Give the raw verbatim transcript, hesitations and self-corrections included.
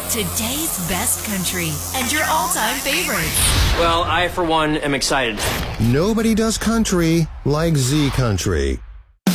Today's best country and your all-time favorites. Well, I, for one, am excited. Nobody does country like Z Country.